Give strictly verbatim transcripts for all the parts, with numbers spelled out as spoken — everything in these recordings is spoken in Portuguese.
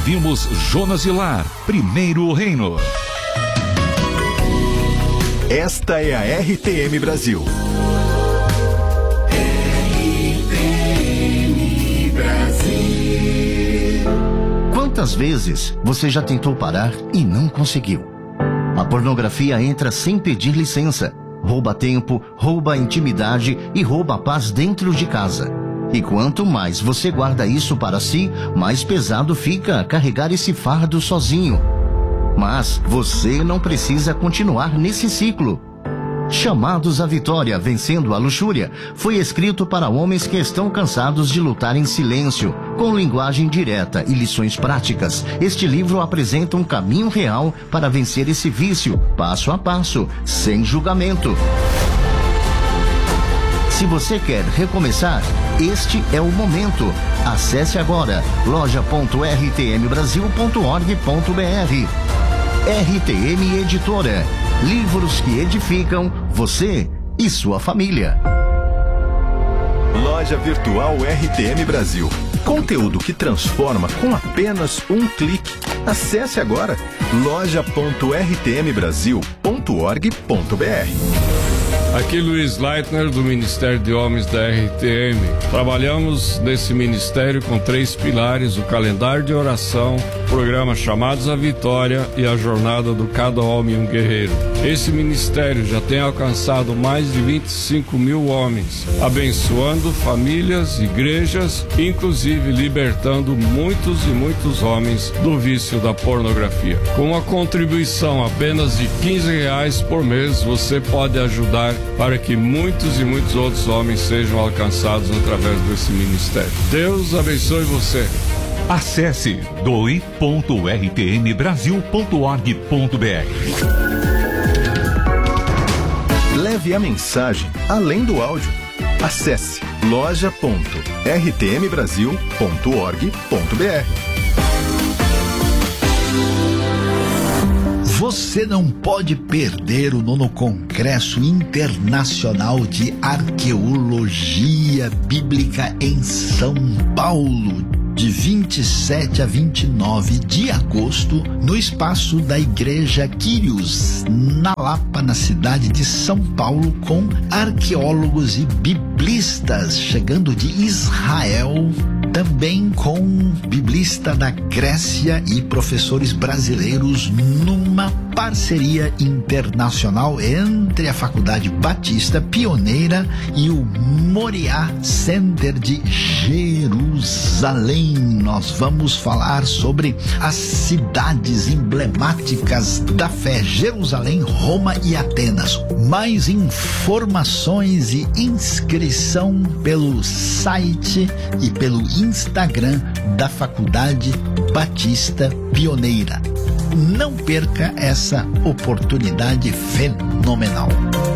ouvimos Jonas Vilar, Primeiro Reino. Esta é a R T M Brasil. R T M Brasil. Quantas vezes você já tentou parar e não conseguiu? A pornografia entra sem pedir licença, rouba tempo, rouba a intimidade e rouba a paz dentro de casa. E quanto mais você guarda isso para si, mais pesado fica carregar esse fardo sozinho. Mas você não precisa continuar nesse ciclo. Chamados à Vitória, Vencendo a Luxúria, foi escrito para homens que estão cansados de lutar em silêncio, com linguagem direta e lições práticas. Este livro apresenta um caminho real para vencer esse vício, passo a passo, sem julgamento. Se você quer recomeçar, este é o momento. Acesse agora loja ponto r t m brasil ponto org ponto b r. R T M Editora. Livros que edificam você e sua família. Loja Virtual R T M Brasil. Conteúdo que transforma com apenas um clique. Acesse agora loja ponto r t m brasil ponto org ponto b r. Aqui Luiz Leitner, do Ministério de Homens da R T M. Trabalhamos nesse ministério com três pilares: o calendário de oração, o programa Chamados à Vitória e a jornada do Cada Homem um Guerreiro. Esse ministério já tem alcançado mais de vinte e cinco mil homens, abençoando famílias, igrejas, inclusive libertando muitos e muitos homens do vício da pornografia. Com uma contribuição apenas de quinze reais por mês, você pode ajudar para que muitos e muitos outros homens sejam alcançados através desse ministério. Deus abençoe você. Acesse doe ponto r t m brasil ponto org ponto b r. Leve a mensagem além do áudio. Acesse loja ponto r t m brasil ponto org ponto b r. Você não pode perder o nono Congresso Internacional de Arqueologia Bíblica em São Paulo, de vinte e sete a vinte e nove de agosto, no espaço da Igreja Quírios, na Lapa, na cidade de São Paulo, com arqueólogos e biblistas chegando de Israel, também com biblista da Grécia e professores brasileiros, numa parceria internacional entre a Faculdade Batista Pioneira e o Moriá Center de Jerusalém. Nós vamos falar sobre as cidades emblemáticas da fé: Jerusalém, Roma e Atenas. Mais informações e inscrição pelo site e pelo Instagram da Faculdade Batista Pioneira. Não perca essa oportunidade fenomenal.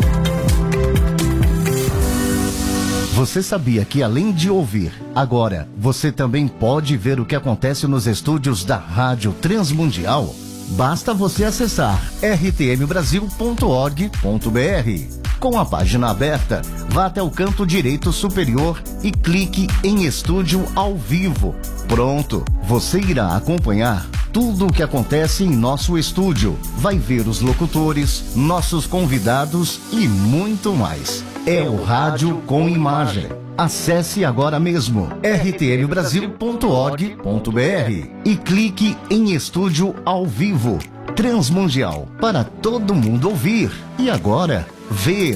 Você sabia que, além de ouvir, agora você também pode ver o que acontece nos estúdios da Rádio Transmundial? Basta você acessar r t m brasil ponto org ponto b r. Com a página aberta, vá até o canto direito superior e clique em Estúdio ao Vivo. Pronto, você irá acompanhar tudo o que acontece em nosso estúdio. Vai ver os locutores, nossos convidados e muito mais. É o Rádio com Imagem. Acesse agora mesmo r t m brasil ponto org ponto b r e clique em Estúdio ao Vivo. Transmundial, para todo mundo ouvir e agora ver.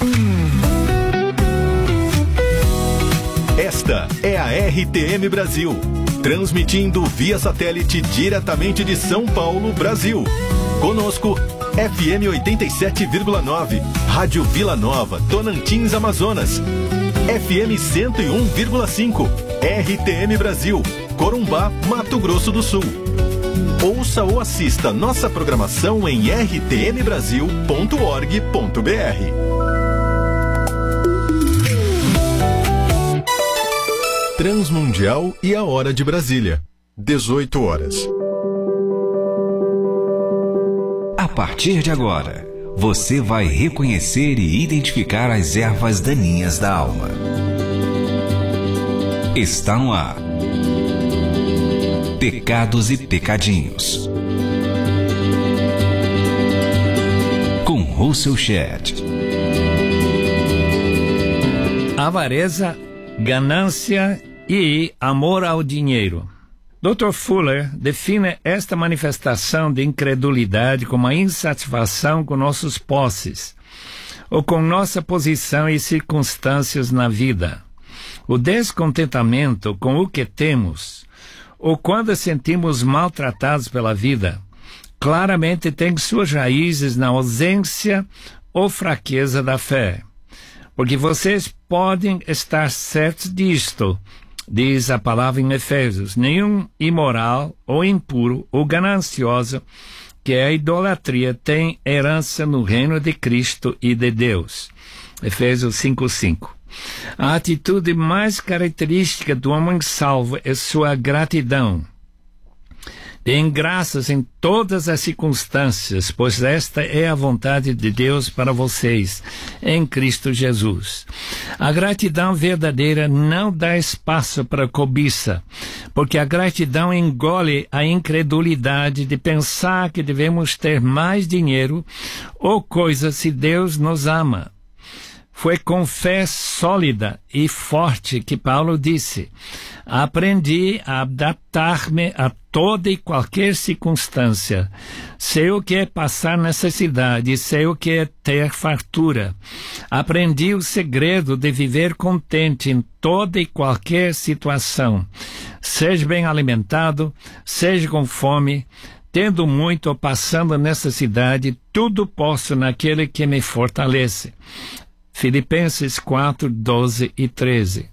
Esta é a R T M Brasil, transmitindo via satélite diretamente de São Paulo, Brasil. Conosco, F M oitenta e sete vírgula nove, Rádio Vila Nova, Tocantins, Amazonas. F M cento e um vírgula cinco, R T M Brasil, Corumbá, Mato Grosso do Sul. Ouça ou assista nossa programação em r t m brasil ponto org ponto b r. Transmundial e a Hora de Brasília, dezoito horas. A partir de agora, você vai reconhecer e identificar as ervas daninhas da alma. Está no ar Pecados e Pecadinhos, com Russell Shedd. Avareza, ganância e amor ao dinheiro. doutor Fuller define esta manifestação de incredulidade como a insatisfação com nossos posses, ou com nossa posição e circunstâncias na vida, o descontentamento com o que temos, ou quando sentimos maltratados pela vida, claramente tem suas raízes na ausência ou fraqueza da fé. Porque vocês podem estar certos disto, diz a palavra em Efésios: nenhum imoral ou impuro ou ganancioso, que é a idolatria, tem herança no reino de Cristo e de Deus. Efésios cinco, cinco. A atitude mais característica do homem salvo é sua gratidão. Deem graças em todas as circunstâncias, pois esta é a vontade de Deus para vocês, em Cristo Jesus. A gratidão verdadeira não dá espaço para cobiça, porque a gratidão engole a incredulidade de pensar que devemos ter mais dinheiro ou coisas se Deus nos ama. Foi com fé sólida e forte que Paulo disse: aprendi a adaptar-me a toda e qualquer circunstância. Sei o que é passar necessidade, sei o que é ter fartura. Aprendi o segredo de viver contente em toda e qualquer situação. Seja bem alimentado, seja com fome, tendo muito ou passando necessidade, tudo posso naquele que me fortalece. Filipenses quatro, doze e treze.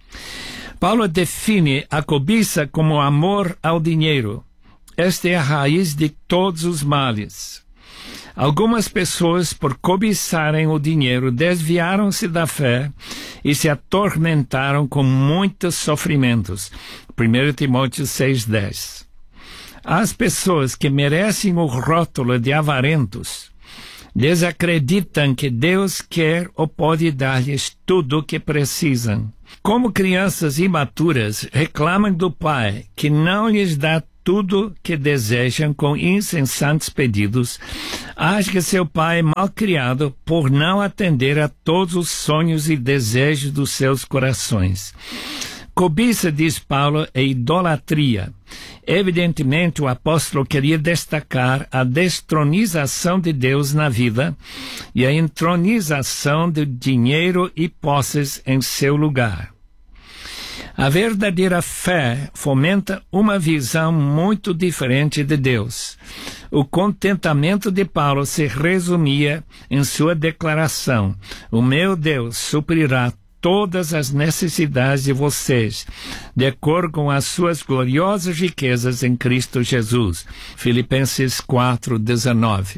Paulo define a cobiça como amor ao dinheiro. Esta é a raiz de todos os males. Algumas pessoas, por cobiçarem o dinheiro, desviaram-se da fé e se atormentaram com muitos sofrimentos. primeiro Timóteo seis, dez. As pessoas que merecem o rótulo de avarentos desacreditam que Deus quer ou pode dar-lhes tudo o que precisam. Como crianças imaturas, reclamam do pai que não lhes dá tudo que desejam com insensatos pedidos. Acham que seu pai é mal criado por não atender a todos os sonhos e desejos dos seus corações. Cobiça, diz Paulo, é idolatria. Evidentemente, o apóstolo queria destacar a destronização de Deus na vida e a entronização do dinheiro e posses em seu lugar. A verdadeira fé fomenta uma visão muito diferente de Deus. O contentamento de Paulo se resumia em sua declaração: o meu Deus suprirá todas as necessidades de vocês, de acordo com as suas gloriosas riquezas em Cristo Jesus. Filipenses quatro, dezenove.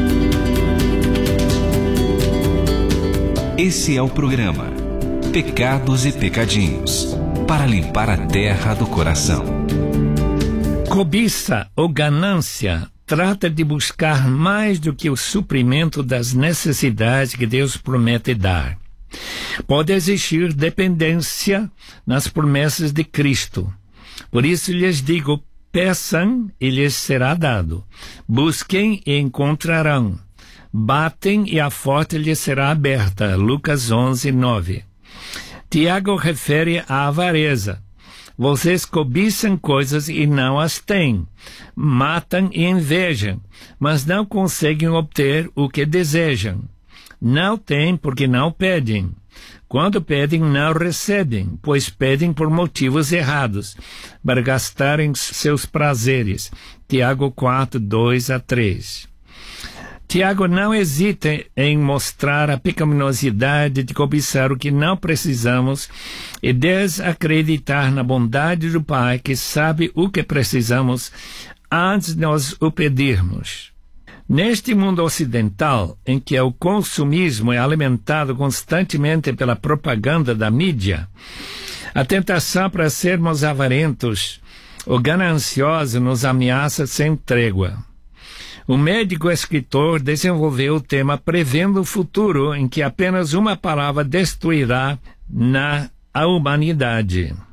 Esse é o programa Pecados e Pecadinhos, para limpar a terra do coração. Cobiça ou ganância trata de buscar mais do que o suprimento das necessidades que Deus promete dar. Pode existir dependência nas promessas de Cristo. Por isso lhes digo: peçam e lhes será dado. Busquem e encontrarão. Batem e a porta lhes será aberta. Lucas onze, nove. Tiago refere à avareza. Vocês cobiçam coisas e não as têm. Matam e invejam, mas não conseguem obter o que desejam. Não têm porque não pedem. Quando pedem, não recebem, pois pedem por motivos errados, para gastarem seus prazeres. Tiago quatro, dois a três. Tiago não hesita em mostrar a pecaminosidade de cobiçar o que não precisamos e desacreditar na bondade do Pai, que sabe o que precisamos antes de nós o pedirmos. Neste mundo ocidental, em que o consumismo é alimentado constantemente pela propaganda da mídia, a tentação para sermos avarentos ou gananciosos nos ameaça sem trégua. O médico escritor desenvolveu o tema prevendo o futuro em que apenas uma palavra destruirá na a humanidade.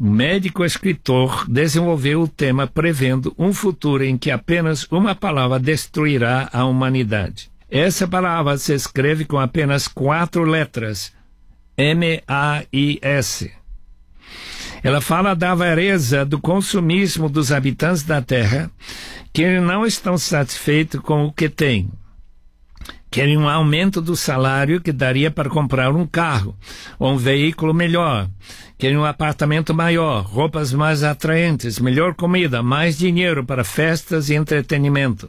um médico escritor desenvolveu o tema prevendo um futuro em que apenas uma palavra destruirá a humanidade. Essa palavra se escreve com apenas quatro letras, M A I S. Ela fala da avareza do consumismo dos habitantes da Terra, que não estão satisfeitos com o que têm. Querem um aumento do salário que daria para comprar um carro, ou um veículo melhor. Querem um apartamento maior, roupas mais atraentes, melhor comida, mais dinheiro para festas e entretenimento.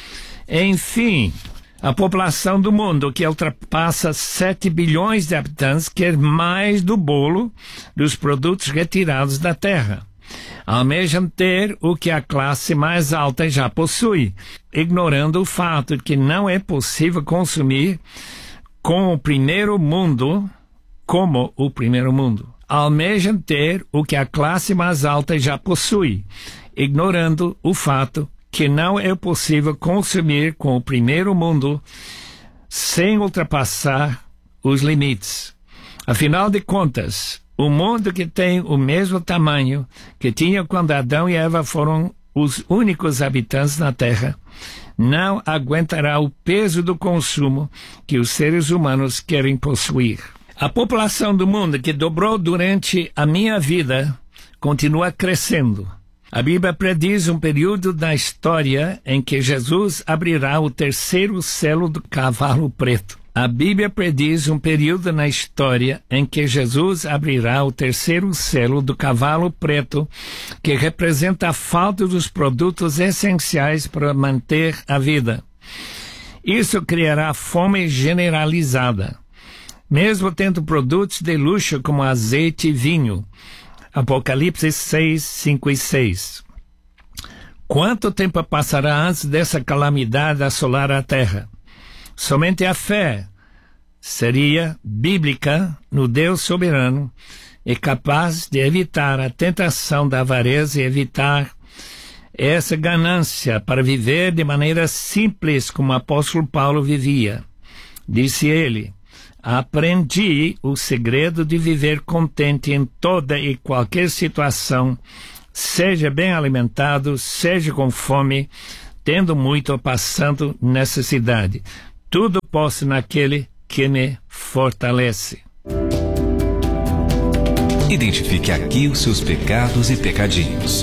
Enfim, a população do mundo, que ultrapassa sete bilhões de habitantes, quer mais do bolo dos produtos retirados da terra. Almejam ter o que a classe mais alta já possui, ignorando o fato de que não é possível consumir com o primeiro mundo, como o primeiro mundo. Almejam ter o que a classe mais alta já possui, ignorando o fato que não é possível consumir com o primeiro mundo sem ultrapassar os limites. Afinal de contas, o mundo que tem o mesmo tamanho que tinha quando Adão e Eva foram os únicos habitantes na Terra, não aguentará o peso do consumo que os seres humanos querem possuir. A população do mundo, que dobrou durante a minha vida, continua crescendo. A Bíblia prediz um período da história em que Jesus abrirá o terceiro selo do cavalo preto. A Bíblia prediz um período na história em que Jesus abrirá o terceiro selo do cavalo preto, que representa a falta dos produtos essenciais para manter a vida. Isso criará fome generalizada, mesmo tendo produtos de luxo como azeite e vinho. Apocalipse seis, cinco e seis. Quanto tempo passará antes dessa calamidade assolar a terra? Somente a fé seria bíblica no Deus soberano e capaz de evitar a tentação da avareza e evitar essa ganância para viver de maneira simples como o apóstolo Paulo vivia. Disse ele: aprendi o segredo de viver contente em toda e qualquer situação, seja bem alimentado, seja com fome, tendo muito ou passando necessidade. Tudo posso naquele que me fortalece. Identifique aqui os seus pecados e pecadinhos.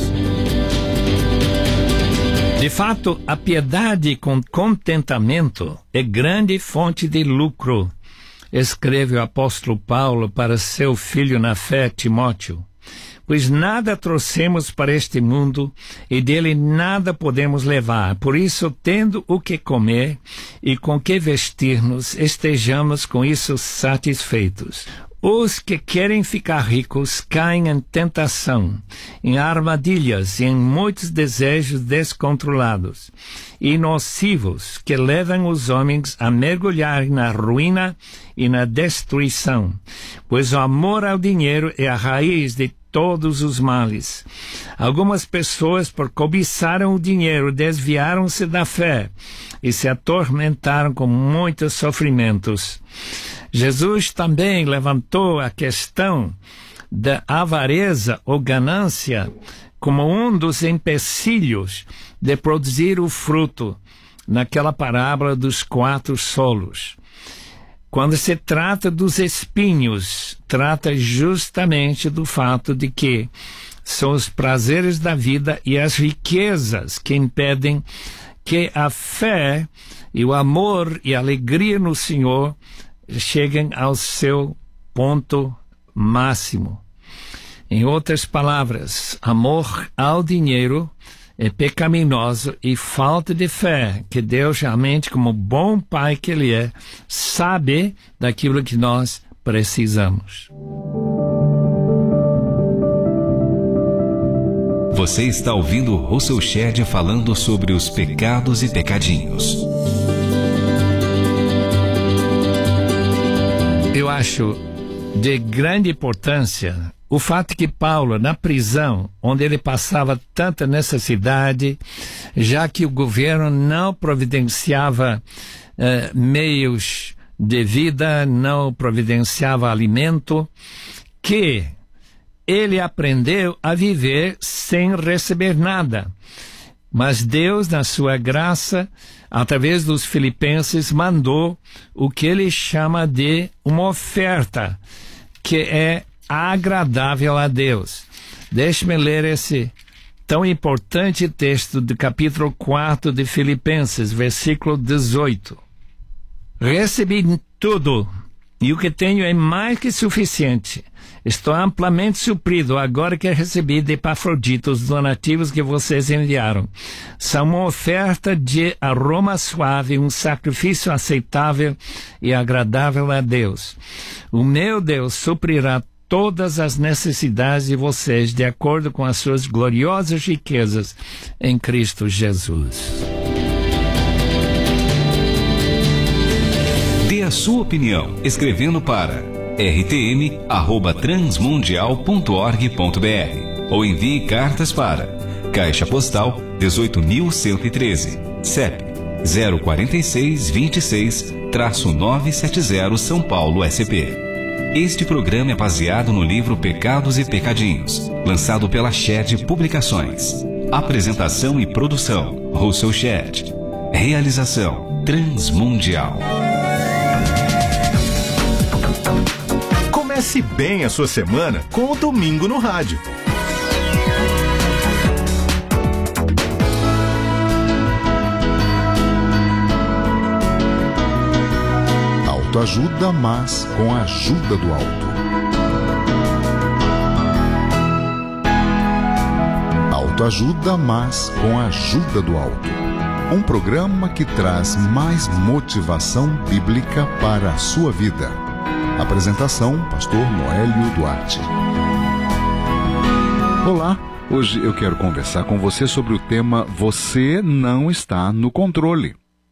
De fato, a piedade com contentamento é grande fonte de lucro, escreve o apóstolo Paulo para seu filho na fé, Timóteo. Pois nada trouxemos para este mundo e dele nada podemos levar. Por isso, tendo o que comer e com que vestir-nos, estejamos com isso satisfeitos. Os que querem ficar ricos caem em tentação, em armadilhas e em muitos desejos descontrolados e nocivos que levam os homens a mergulhar na ruína e na destruição. Pois o amor ao dinheiro é a raiz de todos os males. Algumas pessoas, por cobiçarem o dinheiro, desviaram-se da fé e se atormentaram com muitos sofrimentos. Jesus também levantou a questão da avareza ou ganância como um dos empecilhos de produzir o fruto naquela parábola dos quatro solos. Quando se trata dos espinhos, trata justamente do fato de que são os prazeres da vida e as riquezas que impedem que a fé e o amor e a alegria no Senhor cheguem ao seu ponto máximo. Em outras palavras, amor ao dinheiro é pecaminoso e falta de fé, que Deus realmente, como bom Pai que Ele é, sabe daquilo que nós precisamos. Você está ouvindo Russell Shedd falando sobre os pecados e pecadinhos. Eu acho de grande importância o fato que Paulo, na prisão, onde ele passava tanta necessidade, já que o governo não providenciava eh, meios de vida, não providenciava alimento, que ele aprendeu a viver sem receber nada. Mas Deus, na sua graça, através dos filipenses, mandou o que ele chama de uma oferta, que é agradável a Deus. Deixe-me ler esse tão importante texto do capítulo quatro de Filipenses, versículo dezoito. Recebi tudo, e o que tenho é mais que suficiente. Estou amplamente suprido agora que recebi de Epafrodito os donativos que vocês enviaram. São uma oferta de aroma suave, um sacrifício aceitável e agradável a Deus. O meu Deus suprirá todas as necessidades de vocês de acordo com as suas gloriosas riquezas em Cristo Jesus. Dê a sua opinião escrevendo para r t m arroba transmundial ponto org ponto b r ou envie cartas para Caixa Postal dezoito mil cento e treze, C E P zero quatro seis, vinte e seis, novecentos e setenta, São Paulo, S P. Este programa é baseado no livro Pecados e Pecadinhos, lançado pela Shed Publicações. Apresentação e produção, Russell Shed. Realização, Transmundial. Comece bem a sua semana com o Domingo no Rádio. Autoajuda, mas com a ajuda do alto. Autoajuda, mas com a ajuda do alto. Um programa que traz mais motivação bíblica para a sua vida. Apresentação, pastor Noélio Duarte. Olá, hoje eu quero conversar com você sobre o tema Você não está no controle.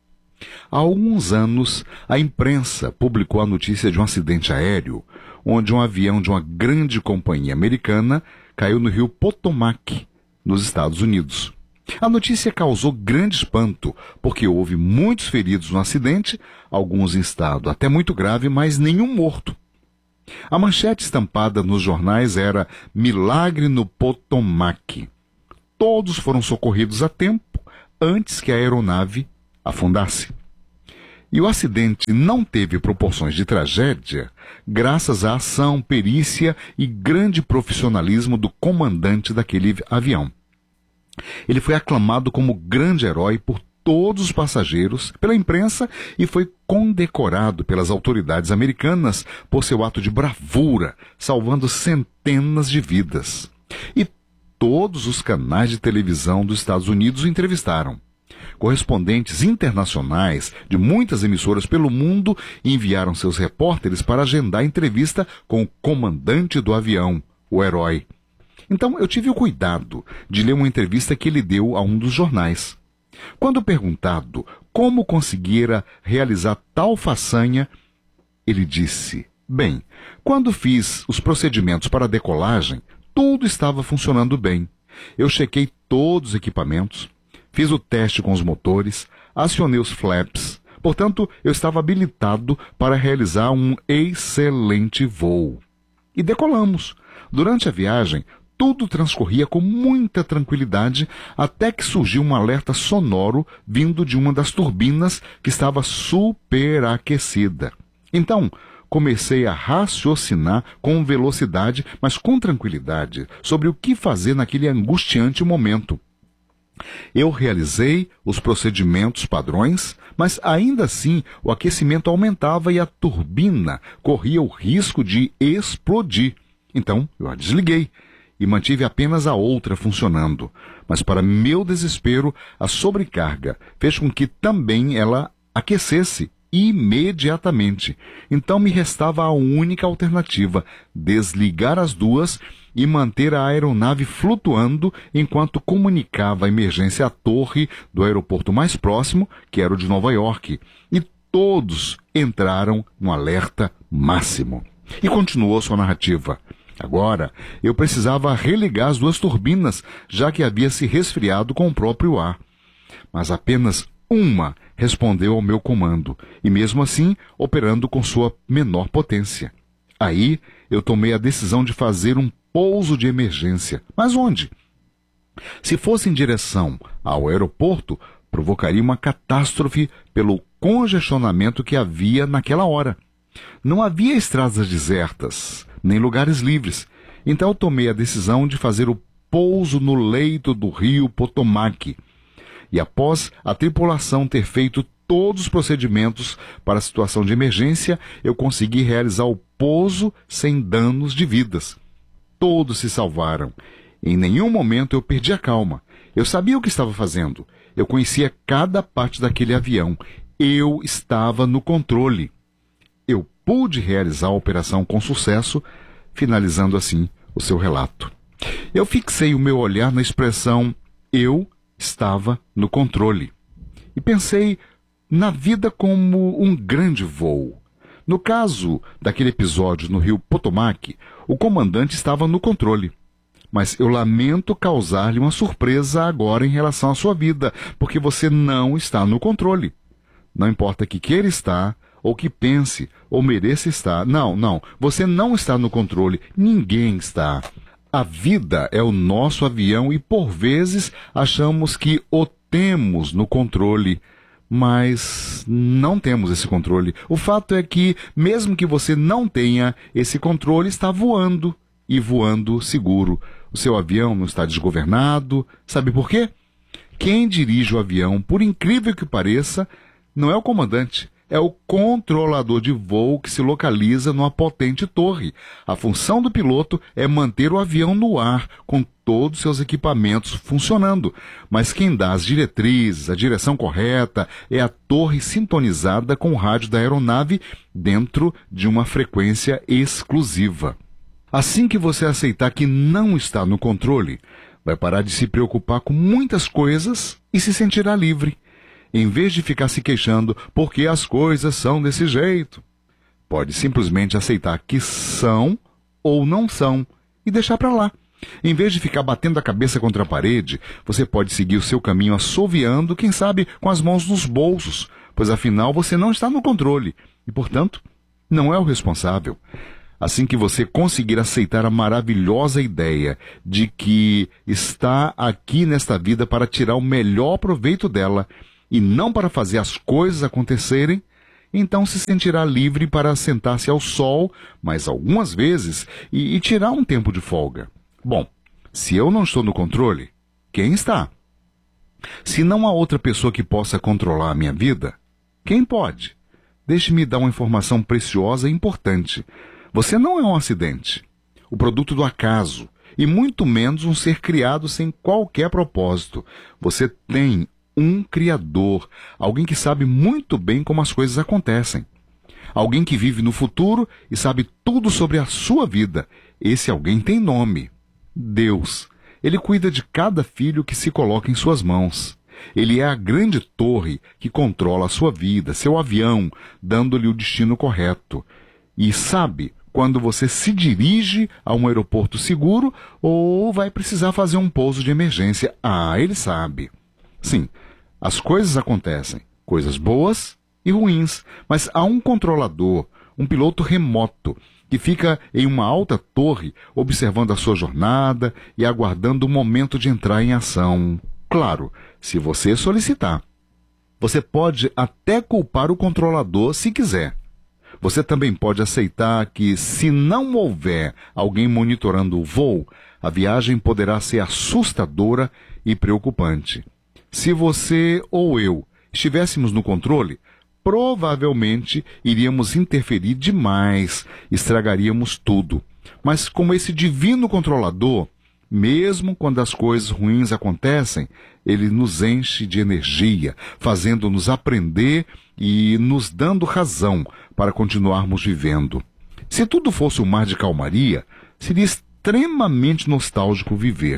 Há alguns anos, a imprensa publicou a notícia de um acidente aéreo, onde um avião de uma grande companhia americana caiu no rio Potomac, nos Estados Unidos. A notícia causou grande espanto, porque houve muitos feridos no acidente, alguns em estado até muito grave, mas nenhum morto. A manchete estampada nos jornais era Milagre no Potomac. Todos foram socorridos a tempo, antes que a aeronave afundasse. E o acidente não teve proporções de tragédia, graças à ação, perícia e grande profissionalismo do comandante daquele avião. Ele foi aclamado como grande herói por todos os passageiros, pela imprensa, e foi condecorado pelas autoridades americanas por seu ato de bravura, salvando centenas de vidas. E todos os canais de televisão dos Estados Unidos o entrevistaram. Correspondentes internacionais de muitas emissoras pelo mundo enviaram seus repórteres para agendar entrevista com o comandante do avião, o herói. Então eu tive o cuidado de ler uma entrevista que ele deu a um dos jornais. Quando perguntado como conseguira realizar tal façanha, ele disse: bem, quando fiz os procedimentos para a decolagem, tudo estava funcionando bem. Eu chequei todos os equipamentos, fiz o teste com os motores, acionei os flaps. Portanto, eu estava habilitado para realizar um excelente voo. E decolamos. Durante a viagem, tudo transcorria com muita tranquilidade, até que surgiu um alerta sonoro vindo de uma das turbinas que estava superaquecida. Então, comecei a raciocinar com velocidade, mas com tranquilidade, sobre o que fazer naquele angustiante momento. Eu realizei os procedimentos padrões, mas ainda assim o aquecimento aumentava e a turbina corria o risco de explodir. Então, eu a desliguei e mantive apenas a outra funcionando. Mas, para meu desespero, a sobrecarga fez com que também ela aquecesse imediatamente. Então me restava a única alternativa: desligar as duas e manter a aeronave flutuando enquanto comunicava a emergência à torre do aeroporto mais próximo, que era o de Nova York. E todos entraram no alerta máximo. E continuou sua narrativa. Agora, eu precisava religar as duas turbinas, já que havia se resfriado com o próprio ar. Mas apenas uma respondeu ao meu comando, e mesmo assim operando com sua menor potência. Aí eu tomei a decisão de fazer um pouso de emergência. Mas onde? Se fosse em direção ao aeroporto, provocaria uma catástrofe pelo congestionamento que havia naquela hora. Não havia estradas desertas, nem lugares livres. Então eu tomei a decisão de fazer o pouso no leito do rio Potomac. E após a tripulação ter feito todos os procedimentos para a situação de emergência, eu consegui realizar o pouso sem danos de vidas. Todos se salvaram. Em nenhum momento eu perdi a calma. Eu sabia o que estava fazendo. Eu conhecia cada parte daquele avião. Eu estava no controle. Eu pude realizar a operação com sucesso, finalizando assim o seu relato. Eu fixei o meu olhar na expressão eu estava no controle. E pensei na vida como um grande voo. No caso daquele episódio no rio Potomac, o comandante estava no controle. Mas eu lamento causar-lhe uma surpresa agora em relação à sua vida, porque você não está no controle. Não importa que queira estar, ou que pense, ou mereça estar. Não, não, você não está no controle. Ninguém está. A vida é o nosso avião e, por vezes, achamos que o temos no controle, mas não temos esse controle. O fato é que, mesmo que você não tenha esse controle, está voando, e voando seguro. O seu avião não está desgovernado. Sabe por quê? Quem dirige o avião, por incrível que pareça, não é o comandante. É o controlador de voo que se localiza numa potente torre. A função do piloto é manter o avião no ar, com todos os seus equipamentos funcionando. Mas quem dá as diretrizes, a direção correta, é a torre sintonizada com o rádio da aeronave dentro de uma frequência exclusiva. Assim que você aceitar que não está no controle, vai parar de se preocupar com muitas coisas e se sentirá livre. Em vez de ficar se queixando porque as coisas são desse jeito, pode simplesmente aceitar que são ou não são e deixar para lá. Em vez de ficar batendo a cabeça contra a parede, você pode seguir o seu caminho assoviando, quem sabe com as mãos nos bolsos, pois afinal você não está no controle e, portanto, não é o responsável. Assim que você conseguir aceitar a maravilhosa ideia de que está aqui nesta vida para tirar o melhor proveito dela, e não para fazer as coisas acontecerem, então se sentirá livre para sentar-se ao sol, mais algumas vezes, e, e tirar um tempo de folga. Bom, se eu não estou no controle, quem está? Se não há outra pessoa que possa controlar a minha vida, quem pode? Deixe-me dar uma informação preciosa e importante. Você não é um acidente, o produto do acaso, e muito menos um ser criado sem qualquer propósito. Você tem um Criador, alguém que sabe muito bem como as coisas acontecem. Alguém que vive no futuro e sabe tudo sobre a sua vida. Esse alguém tem nome: Deus. Ele cuida de cada filho que se coloca em suas mãos. Ele é a grande torre que controla a sua vida, seu avião, dando-lhe o destino correto. E sabe quando você se dirige a um aeroporto seguro ou vai precisar fazer um pouso de emergência. Ah, ele sabe. Sim, as coisas acontecem, coisas boas e ruins, mas há um controlador, um piloto remoto, que fica em uma alta torre observando a sua jornada e aguardando o momento de entrar em ação. Claro, se você solicitar. Você pode até culpar o controlador se quiser. Você também pode aceitar que, se não houver alguém monitorando o voo, a viagem poderá ser assustadora e preocupante. Se você ou eu estivéssemos no controle, provavelmente iríamos interferir demais, estragaríamos tudo. Mas como esse divino controlador, mesmo quando as coisas ruins acontecem, ele nos enche de energia, fazendo-nos aprender e nos dando razão para continuarmos vivendo. Se tudo fosse um mar de calmaria, seria extremamente nostálgico viver.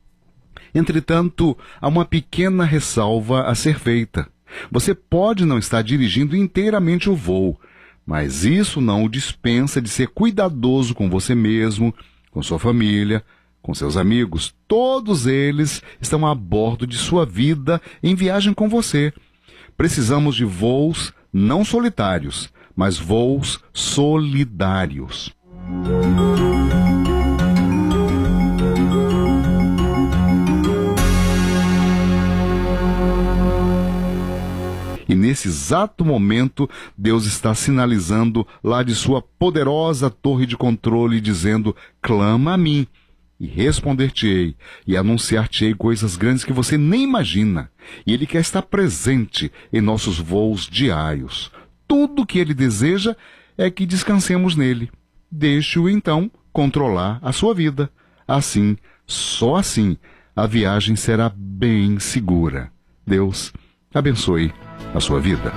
Entretanto, há uma pequena ressalva a ser feita. Você pode não estar dirigindo inteiramente o voo, mas isso não o dispensa de ser cuidadoso com você mesmo, com sua família, com seus amigos. Todos eles estão a bordo de sua vida em viagem com você. Precisamos de voos não solitários, mas voos solidários. E nesse exato momento, Deus está sinalizando lá de sua poderosa torre de controle, dizendo: clama a mim, e responder-te-ei, e anunciar-te-ei coisas grandes que você nem imagina. E Ele quer estar presente em nossos voos diários. Tudo o que Ele deseja é que descansemos nele. Deixe-o, então, controlar a sua vida. Assim, só assim, a viagem será bem segura. Deus abençoe a sua vida.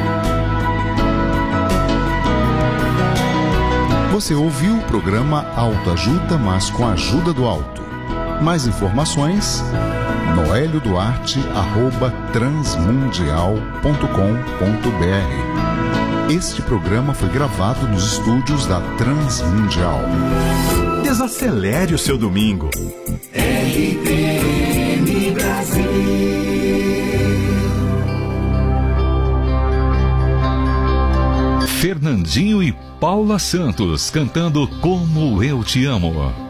Você ouviu o programa Autoajuda, mas com a ajuda do alto. Mais informações, noelio duarte arroba transmundial ponto com ponto br. Este programa foi gravado nos estúdios da Transmundial. Desacelere o seu domingo. R T M Brasil. Fernandinho e Paula Santos cantando Como Eu Te Amo.